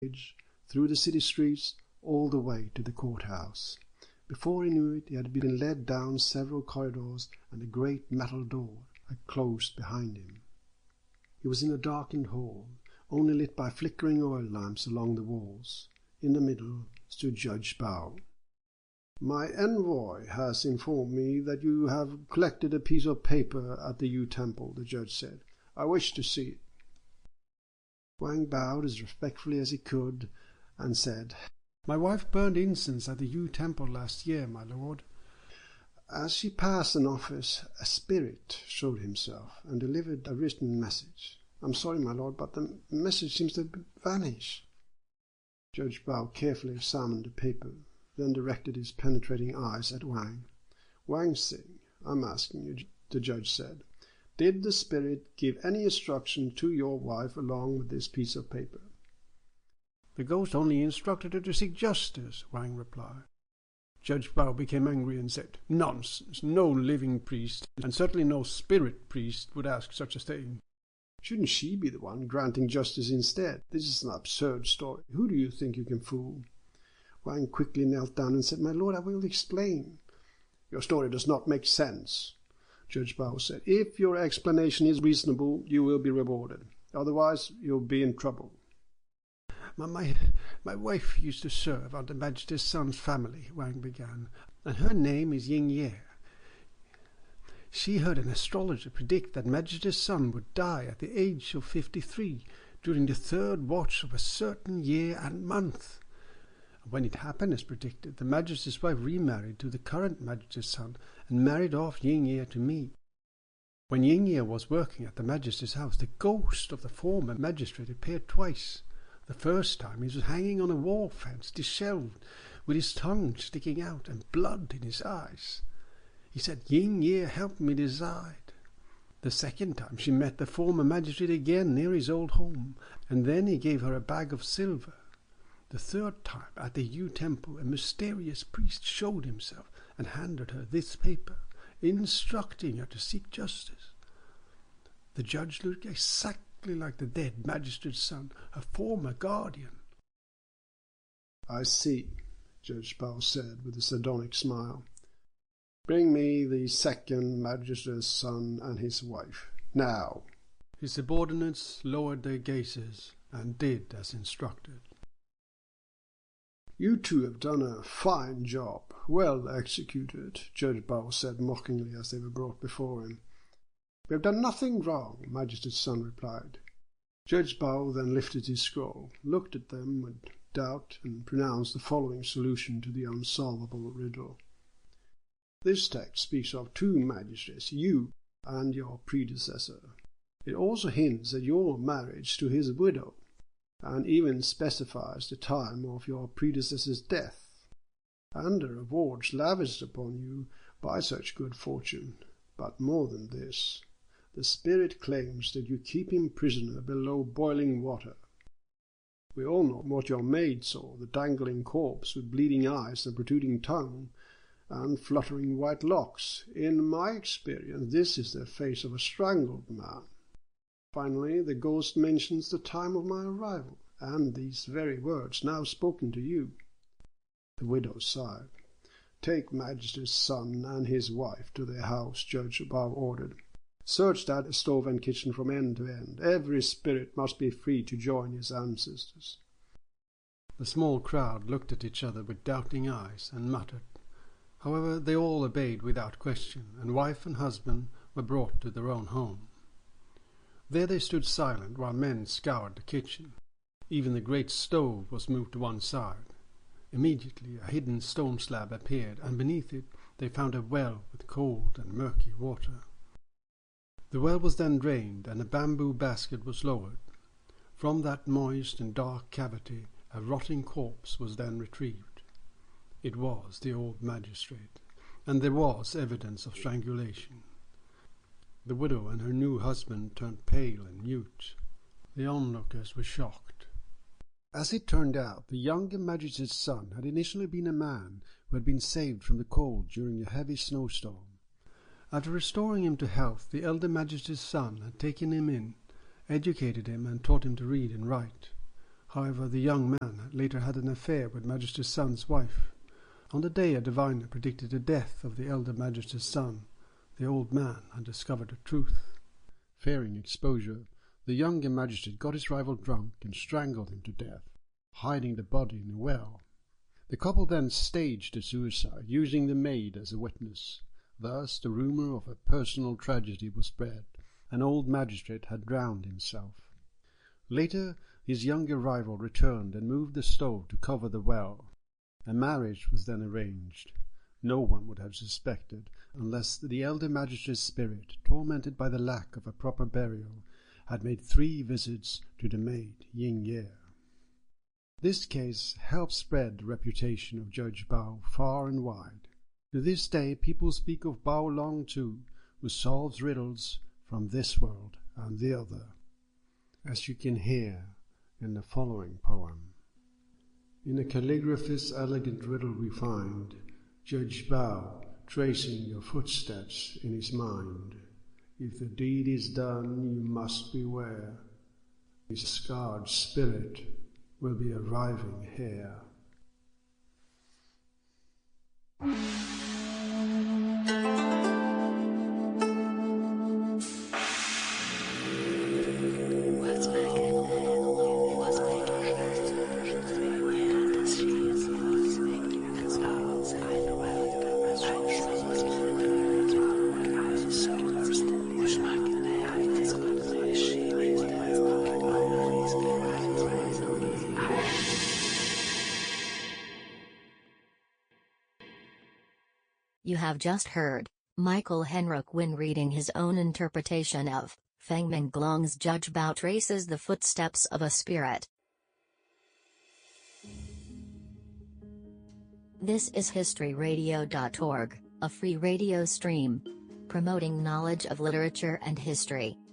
through the city streets, all the way to the courthouse. Before he knew it, he had been led down several corridors, and the great metal door had closed behind him. He was in a darkened hall, only lit by flickering oil lamps along the walls. In the middle stood Judge Bow. "My envoy has informed me that you have collected a piece of paper at the Yu Temple," the judge said. "I wish to see it." Wang bowed as respectfully as he could and said, "My wife burned incense at the Yu Temple last year, my lord." As she passed an office, a spirit showed himself and delivered a written message. "I'm sorry, my lord, but the message seems to vanish." Judge Bao carefully examined the paper, then directed his penetrating eyes at Wang. "Wang Xing, I'm asking you," the judge said, "did the spirit give any instruction to your wife along with this piece of paper?" "The ghost only instructed her to seek justice," Wang replied. Judge Bao became angry and said, "Nonsense! No living priest, and certainly no spirit priest, would ask such a thing." "Shouldn't she be the one granting justice instead? This is an absurd story. Who do you think you can fool?" Wang quickly knelt down and said, "My lord, I will explain." "Your story does not make sense," Judge Bao said. "If your explanation is reasonable, you will be rewarded. Otherwise, you'll be in trouble." My wife used to serve under Majesty's Sun's family," Wang began, "and her name is Ying Ye. She heard an astrologer predict that Majesty's Sun would die at the age of 53 during the third watch of a certain year and month. When it happened as predicted, the Majesty's wife remarried to the current Majesty's Sun and married off Ying Ye to me. When Ying Ye was working at the Majesty's house, the ghost of the former magistrate appeared twice. The first time he was hanging on a wall fence, dishevelled, with his tongue sticking out and blood in his eyes. He said, 'Ying Ye, help me decide.' The second time she met the former magistrate again near his old home, and then he gave her a bag of silver. The third time, at the Yu Temple, a mysterious priest showed himself and handed her this paper, instructing her to seek justice. The judge looked exactly like the dead magistrate's son, her former guardian." "I see," Judge Bao said with a sardonic smile. "Bring me the second magistrate's son and his wife, now." His subordinates lowered their gazes and did as instructed. "You two have done a fine job, well executed," Judge Bao said mockingly as they were brought before him. "We have done nothing wrong," Magistrate's son replied. Judge Bao then lifted his scroll, looked at them with doubt, and pronounced the following solution to the unsolvable riddle. "This text speaks of two magistrates, you and your predecessor. It also hints at your marriage to his widow, and even specifies the time of your predecessor's death, and the rewards lavished upon you by such good fortune. But more than this, the spirit claims that you keep him prisoner below boiling water. We all know what your maid saw, the dangling corpse with bleeding eyes and protruding tongue, and fluttering white locks. In my experience, this is the face of a strangled man. Finally, the ghost mentions the time of my arrival, and these very words now spoken to you." The widow sighed. "Take Magistrate's son and his wife to their house," Judge Bao ordered. "Search that stove and kitchen from end to end. Every spirit must be free to join his ancestors." The small crowd looked at each other with doubting eyes and muttered. However, they all obeyed without question, and wife and husband were brought to their own home. There they stood silent while men scoured the kitchen. Even the great stove was moved to one side. Immediately a hidden stone slab appeared, and beneath it they found a well with cold and murky water. The well was then drained, and a bamboo basket was lowered. From that moist and dark cavity a rotting corpse was then retrieved. It was the old magistrate, and there was evidence of strangulation. The widow and her new husband turned pale and mute. The onlookers were shocked. As it turned out, the younger magistrate's son had initially been a man who had been saved from the cold during a heavy snowstorm. After restoring him to health, the elder magistrate's son had taken him in, educated him, and taught him to read and write. However, the young man later had an affair with Magister's son's wife. On the day a diviner predicted the death of the elder Magister's son, the old man had discovered the truth. Fearing exposure, the younger magistrate got his rival drunk and strangled him to death, hiding the body in a well. The couple then staged the suicide, using the maid as a witness. Thus the rumour of a personal tragedy was spread. An old magistrate had drowned himself. Later, his younger rival returned and moved the stove to cover the well. A marriage was then arranged. No one would have suspected, unless the elder magistrate's spirit, tormented by the lack of a proper burial, had made 3 visits to the maid, Ying Ye. This case helped spread the reputation of Judge Bao far and wide. To this day, people speak of Bao Long Tu, who solves riddles from this world and the other, as you can hear in the following poem. In a calligraphist's elegant riddle we find Judge Bao tracing your footsteps in his mind. If the deed is done, you must beware. His scarred spirit will be arriving here. You have just heard Michael Henrik Wynn reading his own interpretation of Feng Menglong's Judge Bao traces the footsteps of a spirit. This is historyradio.org, a free radio stream promoting knowledge of literature and history.